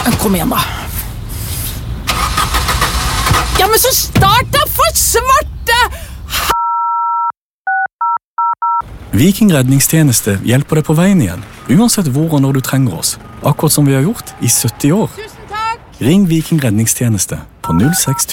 Kom igjen da. Ja, men så start da, for svarte! Viking redningstjeneste hjelper deg på veien igjen, uansett hvor og når du trenger oss. Akkurat som vi har gjort i 70 år. Tusen takk! Ring Viking redningstjeneste på 06000.